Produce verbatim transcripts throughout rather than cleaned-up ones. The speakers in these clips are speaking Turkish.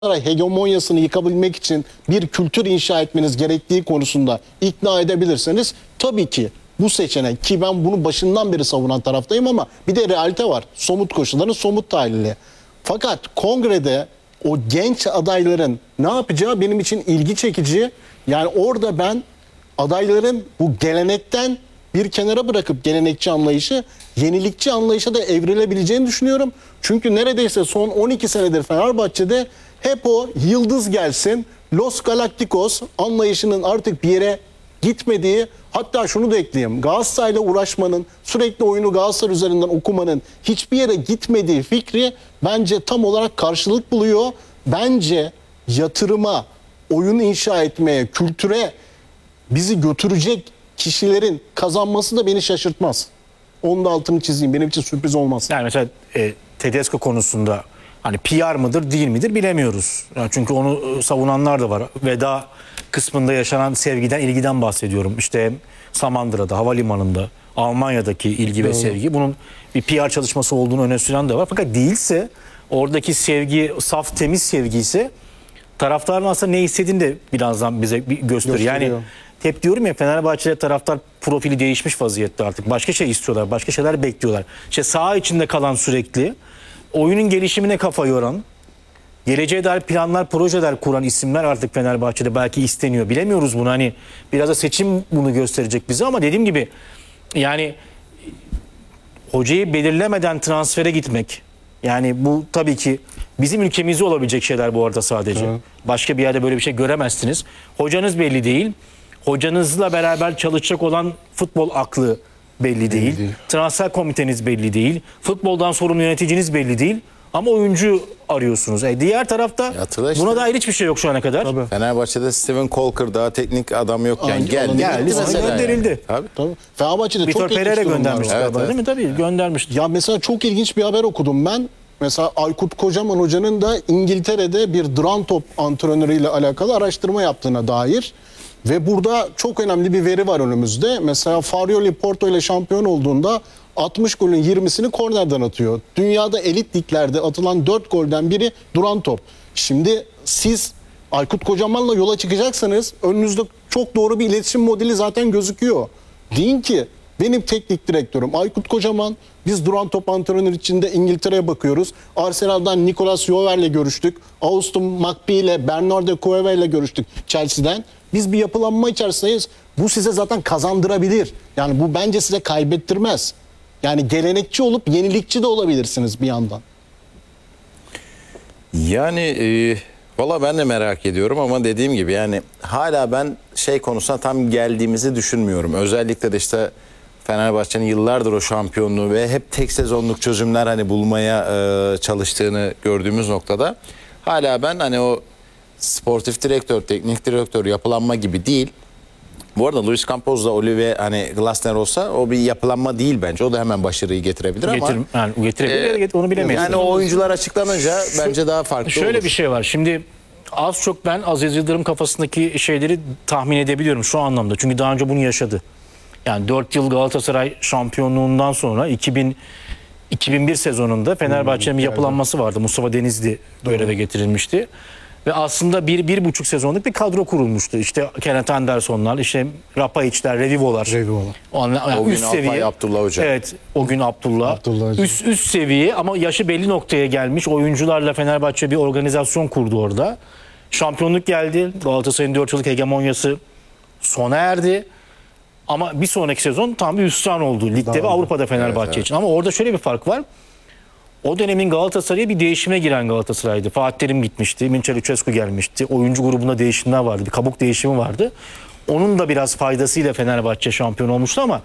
hegemonyasını yıkabilmek için bir kültür inşa etmeniz gerektiği konusunda ikna edebilirseniz tabii ki bu seçenek, ki ben bunu başından beri savunan taraftayım, ama bir de realite var. Somut koşulların somut tahlili. Fakat kongrede o genç adayların ne yapacağı benim için ilgi çekici. Yani orada ben adayların bu gelenekten bir kenara bırakıp gelenekçi anlayışı yenilikçi anlayışa da evrilebileceğini düşünüyorum. Çünkü neredeyse son on iki senedir Fenerbahçe'de hep o yıldız gelsin, Los Galacticos anlayışının artık bir yere gitmediği, hatta şunu da ekleyeyim, Galatasaray'la uğraşmanın, sürekli oyunu Galatasaray üzerinden okumanın hiçbir yere gitmediği fikri bence tam olarak karşılık buluyor. Bence yatırıma, oyun inşa etmeye, kültüre bizi götürecek kişilerin kazanması da beni şaşırtmaz. Onun da altını çizeyim. Benim için sürpriz olmaz. Yani mesela e, Tedesco konusunda hani P R mıdır değil midir bilemiyoruz. Yani çünkü onu savunanlar da var. Veda kısmında yaşanan sevgiden, ilgiden bahsediyorum. İşte Samandıra'da, havalimanında, Almanya'daki ilgi ve evet. sevgi. Bunun bir P R çalışması olduğunu öne süren de var. Fakat değilse, oradaki sevgi saf, temiz sevgi ise taraftarın aslında ne istediğini de birazdan bize gösteriyor. Yani hep diyorum ya, Fenerbahçe'de taraftar profili değişmiş vaziyette artık. Başka şey istiyorlar, başka şeyler bekliyorlar. İşte saha içinde kalan, sürekli oyunun gelişimine kafa yoran, geleceğe dair planlar, projeler kuran isimler artık Fenerbahçe'de belki isteniyor. Bilemiyoruz bunu, hani biraz da seçim bunu gösterecek bize, ama dediğim gibi yani hocayı belirlemeden transfere gitmek, yani bu tabii ki bizim ülkemizde olabilecek şeyler bu arada sadece. Evet. Başka bir yerde böyle bir şey göremezsiniz. Hocanız belli değil. Hocanızla beraber çalışacak olan futbol aklı belli, belli değil. değil. Transfer komiteniz belli değil. Futboldan sorumlu yöneticiniz belli değil. Ama oyuncu arıyorsunuz. E diğer tarafta işte, buna dair hiçbir şey yok şu ana kadar. Tabii. Fenerbahçe'de Steven Colker daha teknik adam yokken Aynen, geldi. Geldi, gönderildi. Yani. Tabii. Tabii. Fenerbahçe'de Vitor çok Pereira göndermişti evet, galiba, evet. değil mi? Tabii göndermişti. Ya mesela çok ilginç bir haber okudum ben. Mesela Aykut Kocaman Hoca'nın da İngiltere'de bir duran top antrenörüyle alakalı araştırma yaptığına dair. Ve burada çok önemli bir veri var önümüzde. Mesela Farioli Porto ile şampiyon olduğunda altmış golün yirmisini kornerden atıyor. Dünyada elit liglerde atılan dört golden biri duran top. Şimdi siz Aykut Kocaman'la yola çıkacaksanız önünüzde çok doğru bir iletişim modeli zaten gözüküyor. Deyin ki benim teknik direktörüm Aykut Kocaman, biz duran top antrenör içinde İngiltere'ye bakıyoruz. Arsenal'dan Nicolas Jover'le görüştük. Austin McBee ile Bernardo Cueva ile görüştük Chelsea'den. Biz bir yapılanma içerisindeyiz. Bu size zaten kazandırabilir. Yani bu bence size kaybettirmez. Yani gelenekçi olup yenilikçi de olabilirsiniz bir yandan. Yani e, valla ben de merak ediyorum, ama dediğim gibi yani hala ben şey konusuna tam geldiğimizi düşünmüyorum. Özellikle de işte Fenerbahçe'nin yıllardır o şampiyonluğu ve hep tek sezonluk çözümler hani bulmaya e, çalıştığını gördüğümüz noktada hala ben hani o sportif direktör, teknik direktör yapılanma gibi değil. Bu arada Luis Campos da Olivier hani Glasner olsa o bir yapılanma değil bence. O da hemen başarıyı getirebilir Getir, ama yani getirebilir, e, onu bilemeyiz. Yani o oyuncular açıklanınca Şu, bence daha farklı şöyle olur. bir şey var. Şimdi az çok ben Aziz Yıldırım kafasındaki şeyleri tahmin edebiliyorum şu anlamda. Çünkü daha önce bunu yaşadı. Yani dört yıl Galatasaray şampiyonluğundan sonra iki bin iki bin bir sezonunda Fenerbahçe'nin bir yapılanması vardı. Mustafa Denizli göreve getirilmişti. Ve aslında bir, bir buçuk sezonluk bir kadro kurulmuştu. İşte Kenneth Anderson'lar, işte Rapaic'ler, Revivo'lar. Revivo'lar. O, yani o gün üst seviye. Alpay Abdullah Hoca. Evet, o gün Abdullah. Abdullah üst, üst seviye ama yaşı belli noktaya gelmiş oyuncularla Fenerbahçe bir organizasyon kurdu orada. Şampiyonluk geldi. Galatasaray'ın dört yıllık hegemonyası sona erdi. Ama bir sonraki sezon tam bir hüsran oldu. Ligde Daha ve Avrupa'da Fenerbahçe evet, evet. için. Ama orada şöyle bir fark var. O dönemin Galatasaray'a bir değişime giren Galatasaray'dı. Fatih Terim gitmişti. Minçer Lucescu gelmişti. Oyuncu grubunda değişimler vardı. Bir kabuk değişimi vardı. Onun da biraz faydasıyla Fenerbahçe şampiyon olmuştu, ama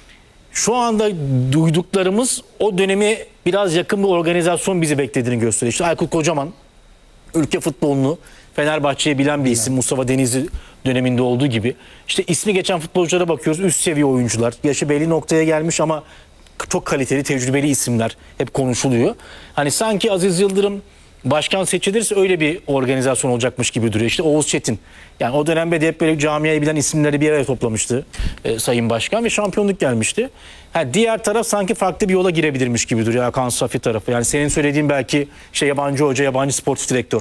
şu anda duyduklarımız o dönemi biraz yakın bir organizasyon bizi beklediğini gösteriyor. İşte Aykut Kocaman ülke futbolunu, Fenerbahçe'yi bilen bir isim. Mustafa Denizli döneminde olduğu gibi. İşte ismi geçen futbolculara bakıyoruz. Üst seviye oyuncular. Yaşı belli noktaya gelmiş ama çok kaliteli, tecrübeli isimler hep konuşuluyor. Hani sanki Aziz Yıldırım başkan seçilirse öyle bir organizasyon olacakmış gibi duruyor. İşte Oğuz Çetin. Yani o dönemde de hep böyle camiayı bilen isimleri bir araya toplamıştı e, Sayın Başkan ve şampiyonluk gelmişti. Ha, diğer taraf sanki farklı bir yola girebilirmiş gibi duruyor. Hakan Safi tarafı. Yani senin söylediğin belki şey yabancı hoca, yabancı sportif direktör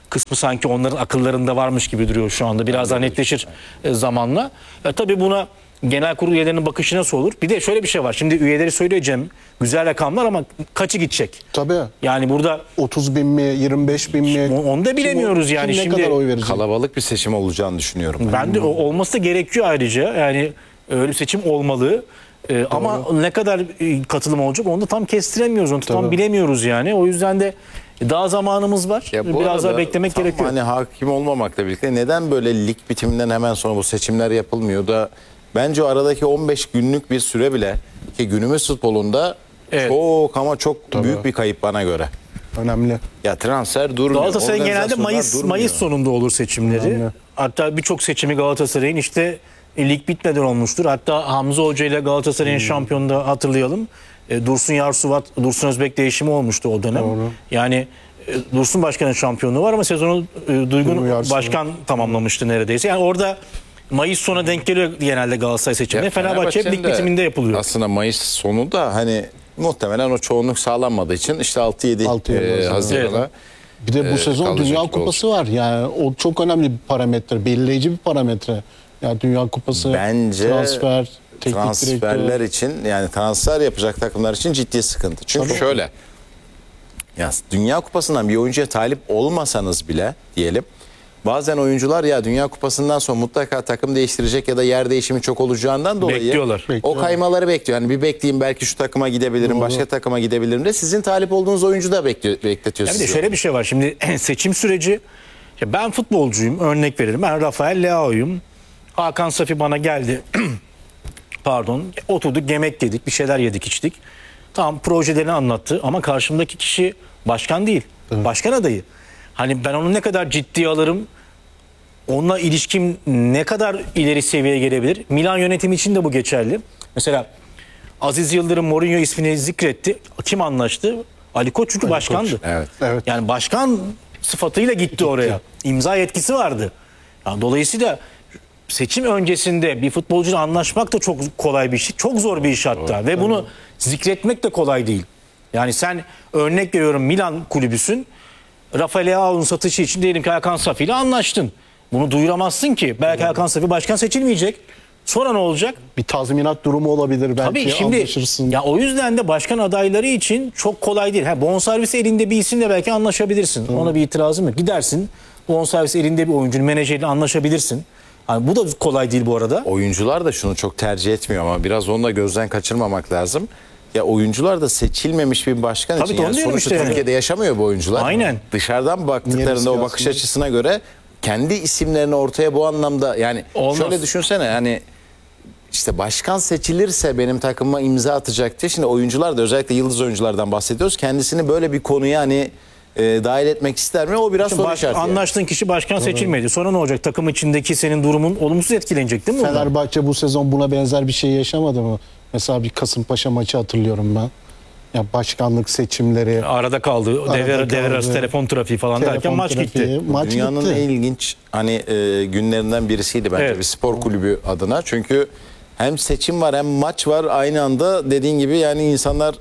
kısmı sanki onların akıllarında varmış gibi duruyor şu anda. Biraz daha netleşir e, zamanla. E, tabii buna genel kurul üyelerinin bakışı nasıl olur? Bir de şöyle bir şey var. Şimdi üyeleri söylüyor Cem. Güzel rakamlar ama kaçı gidecek? Tabii. Yani burada otuz bin mi, yirmi beş bin mi? onu da bilemiyoruz Kim o- yani. kim Şimdi ne kadar oy verecek? Kalabalık bir seçim olacağını düşünüyorum. ben de o- olması da gerekiyor ayrıca. Yani öyle bir seçim olmalı. Ee, ama ne kadar e, katılım olacak onu da tam kestiremiyoruz. Onu tam Tabii. bilemiyoruz yani. O yüzden de daha zamanımız var. Ya bu Biraz daha arada beklemek tam gerekiyor. Hani hakim olmamakla birlikte neden böyle lig bitiminden hemen sonra bu seçimler yapılmıyor da bence o aradaki on beş günlük bir süre bile ki günümüz futbolunda Evet. çok ama çok büyük bir kayıp bana göre. Önemli. Ya transfer durmuyor. Galatasaray'ın genelde organizasyonlar Mayıs durmuyor. Mayıs sonunda olur seçimleri. Önemli. Hatta birçok seçimi Galatasaray'ın işte e, lig bitmeden olmuştur. Hatta Hamza Hoca ile Galatasaray'ın Hmm. şampiyonunda hatırlayalım. E, Dursun Yarsuvat, Dursun Özbek değişimi olmuştu o dönem. Doğru. Yani e, Dursun Başkan'ın şampiyonluğu var ama sezonu e, Duygun Yarsuvat. Başkan tamamlamıştı neredeyse. Yani orada Mayıs sonu denk geliyor genelde Galatasaray seçimleri. Ya Fenerbahçe hep lig Fenerbahçe'nin de bitiminde yapılıyor. Aslında Mayıs sonu da hani muhtemelen o çoğunluk sağlanmadığı için işte altı yedi altı yedi e, Haziran'a. Evet. Bir de bu Ee, sezon kalacak Dünya gibi Kupası var. Yani o çok önemli bir parametre, belirleyici bir parametre. Yani Dünya Kupası, Bence transfer, teknik transferler direktör. için yani transfer yapacak takımlar için ciddi sıkıntı. Çünkü Tabii. şöyle ya Dünya Kupası'ndan bir oyuncuya talip olmasanız bile diyelim bazen oyuncular ya Dünya Kupası'ndan sonra mutlaka takım değiştirecek ya da yer değişimi çok olacağından dolayı Bekliyorlar. o Bekliyor. kaymaları bekliyor. Yani bir bekleyeyim belki şu takıma gidebilirim, başka takıma gidebilirim de sizin talip olduğunuz oyuncu da bekliyor, bekletiyor Ya bir de sizi. şöyle bir şey var. Şimdi seçim süreci ya ben futbolcuyum örnek veririm. Ben Rafael Leao'yum. Hakan Safi bana geldi. Pardon. Oturduk yemek yedik. Bir şeyler yedik içtik. Tamam projelerini anlattı ama karşımdaki kişi başkan değil. Başkan adayı. Hani ben onu ne kadar ciddiye alırım? Onunla ilişkim ne kadar ileri seviyeye gelebilir? Milan yönetimi için de bu geçerli. Mesela Aziz Yıldırım Mourinho ismini zikretti. Kim anlaştı? Ali Koç çünkü başkandı. Evet. Evet. Yani başkan sıfatıyla gitti oraya. İmza yetkisi vardı. Yani dolayısıyla seçim öncesinde bir futbolcuyla anlaşmak da çok kolay bir şey. Çok zor bir iş hatta. Ve bunu zikretmek de kolay değil. Yani sen örnek veriyorum Milan kulübüsün. Rafael Leao'nun satışı için diyelim ki Hakan Safi ile anlaştın. Bunu duyuramazsın ki. Belki Hakan Safi başkan seçilmeyecek. Sonra ne olacak? Bir tazminat durumu olabilir belki. Tabii şimdi anlaşırsın. ya o yüzden de başkan adayları için çok kolay değil. Ha, bonservis elinde bir isimle belki anlaşabilirsin. Ona bir itirazım yok. Gidersin bonservis elinde bir oyuncunun menajeriyle anlaşabilirsin. Yani bu da kolay değil bu arada. Oyuncular da şunu çok tercih etmiyor ama biraz onu da gözden kaçırmamak lazım. Ya oyuncular da seçilmemiş bir başkan Tabii için ki onu yani diyorum sonuçta işte. Türkiye'de yaşamıyor bu oyuncular. Aynen. Dışarıdan Niye baktıklarında riske o bakış aslında? açısına göre kendi isimlerini ortaya bu anlamda yani Olmaz. şöyle düşünsene hani işte başkan seçilirse benim takıma imza atacak diye şimdi oyuncular da özellikle yıldız oyunculardan bahsediyoruz. Kendisini böyle bir konuya hani e, dahil etmek ister mi? O biraz soru Baş, işareti. yani. anlaştığın kişi başkan seçilmedi. Sonra ne olacak? Takım içindeki senin durumun olumsuz etkilenecek değil mi? oradan? Fenerbahçe bu sezon buna benzer bir şey yaşamadı mı? Mesela bir Kasımpaşa maçı hatırlıyorum ben. Ya başkanlık seçimleri, Arada kaldı. Arada Devre, devre arası kaldı. telefon trafiği falan derken telefon maç trafiği, gitti. Maç Dünyanın gitti. en ilginç hani e, günlerinden birisiydi bence Evet. bir spor kulübü adına. Çünkü hem seçim var hem maç var aynı anda dediğin gibi yani insanlar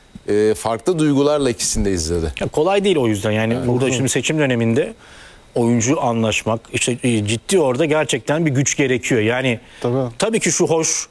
e, farklı duygularla ikisini de izledi. Ya kolay değil o yüzden. Yani burada şimdi seçim döneminde oyuncu anlaşmak işte e, ciddi orada gerçekten bir güç gerekiyor. Yani Tabii. tabii ki şu hoş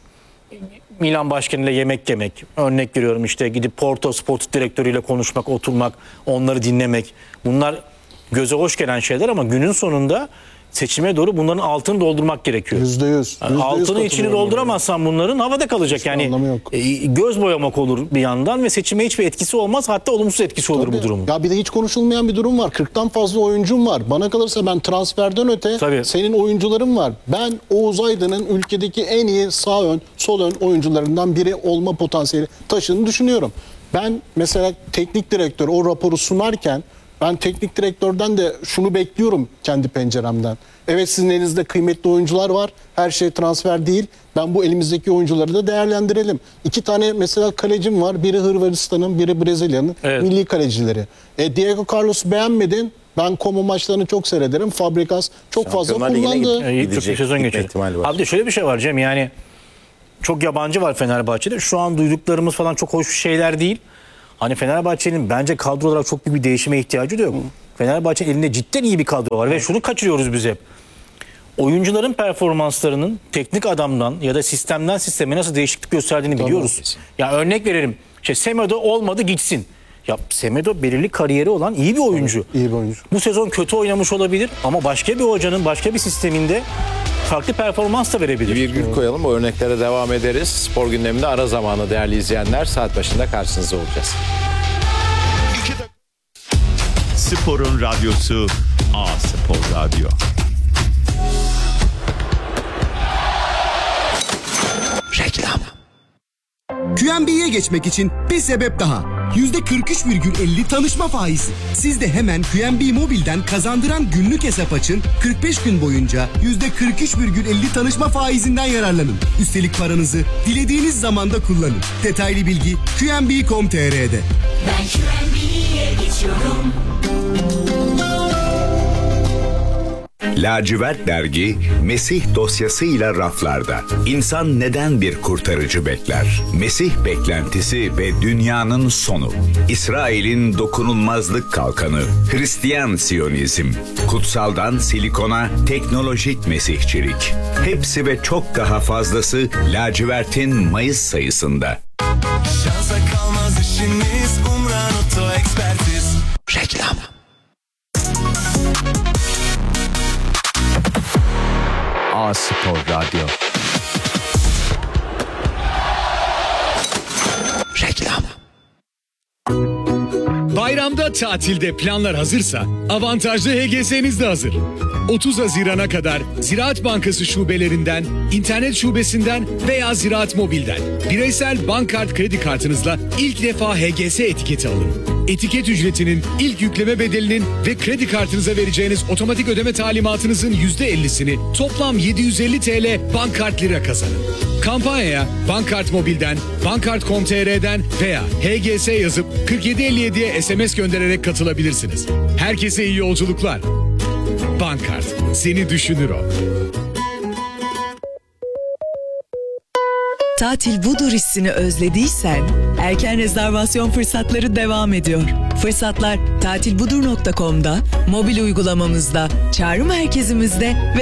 Milan başkanıyla yemek yemek. Örnek veriyorum işte gidip Porto sportif direktörüyle konuşmak, oturmak, onları dinlemek. Bunlar göze hoş gelen şeyler ama günün sonunda seçime doğru bunların altını doldurmak gerekiyor. Yüzde yüz. Yani Yüzde yüz altını içini katılıyorum dolduramazsan bunların havada kalacak. Hiçbir Yani anlamı yok. e, göz boyamak olur bir yandan ve seçime hiçbir etkisi olmaz. Hatta olumsuz etkisi olur bu Tabii. durumun. Ya bir de hiç konuşulmayan bir durum var. kırktan fazla oyuncum var. Bana kalırsa ben transferden öte Tabii. senin oyuncuların var. Ben Oğuz Aydın'ın ülkedeki en iyi sağ ön, sol ön oyuncularından biri olma potansiyeli taşıdığını düşünüyorum. Ben mesela teknik direktör o raporu sunarken ben teknik direktörden de şunu bekliyorum kendi penceremden. Evet sizin elinizde kıymetli oyuncular var. Her şey transfer değil. Ben bu elimizdeki oyuncuları da değerlendirelim. İki tane mesela kalecim var. Biri Hırvatistan'ın, biri Brezilya'nın Evet. milli kalecileri. E, Diego Carlos'u beğenmedin. Ben Como maçlarını çok seyrederim. Fabregas çok fazla Şampiyonlar Ligi'ne kullandı. gitti. E, iyi, çok Gidecek, bir sezon gitme geçirdi. ihtimali var. Abi de şöyle bir şey var Cem yani çok yabancı var Fenerbahçe'de. Şu an duyduklarımız falan çok hoş şeyler değil. Hani Fenerbahçe'nin bence kadro olarak çok büyük bir değişime ihtiyacı da yok. Fenerbahçe'nin elinde cidden iyi bir kadro var ve şunu kaçırıyoruz biz hep. Oyuncuların performanslarının teknik adamdan ya da sistemden sisteme nasıl değişiklik gösterdiğini biliyoruz. Ya örnek verelim. İşte Semedo olmadı gitsin. Ya Semedo belirli kariyeri olan iyi bir oyuncu. iyi bir oyuncu. Bu sezon kötü oynamış olabilir ama başka bir hocanın başka bir sisteminde farklı performans da verebilir. Virgül koyalım, o örneklere devam ederiz. Spor gündeminde ara zamanı değerli izleyenler, saat başında karşınızda olacağız. Sporun radyosu A Spor Radyo. Reklam. Q M B'ye geçmek için bir sebep daha. yüzde kırk üç virgül elli tanışma faizi. Siz de hemen Q M B Mobil'den kazandıran günlük hesap açın. kırk beş gün boyunca yüzde kırk üç virgül elli tanışma faizinden yararlanın. Üstelik paranızı dilediğiniz zamanda kullanın. Detaylı bilgi Q M B nokta com nokta T R'de. Ben Q M B'ye geçiyorum. Lacivert Dergi, Mesih dosyasıyla raflarda. İnsan neden bir kurtarıcı bekler? Mesih beklentisi ve dünyanın sonu. İsrail'in dokunulmazlık kalkanı. Hristiyan Siyonizm. Kutsaldan silikona teknolojik mesihçilik. Hepsi ve çok daha fazlası Lacivert'in Mayıs sayısında. Şansa kalmaz işiniz, Umran Oto Ekspertiz. Reklam. A Spor Radyo. Reklam. Bayramda tatilde planlar hazırsa avantajlı H G S'niz de hazır. otuz Haziran'a kadar Ziraat Bankası şubelerinden, internet şubesinden veya Ziraat Mobil'den bireysel bankkart kredi kartınızla ilk defa H G S etiketi alın. Etiket ücretinin, ilk yükleme bedelinin ve kredi kartınıza vereceğiniz otomatik ödeme talimatınızın yüzde ellisini toplam yedi yüz elli TL bankkart lira kazanın. Kampanyaya Bankkart Mobil'den, bankkart nokta com nokta T R'den veya H G S yazıp kırk yedi elli yediye S M S göndererek katılabilirsiniz. Herkese iyi yolculuklar. Bankkart, seni düşünür o. Tatil budur hissini özlediysen erken rezervasyon fırsatları devam ediyor. Fırsatlar tatil budur nokta com'da, mobil uygulamamızda, çağrı merkezimizde ve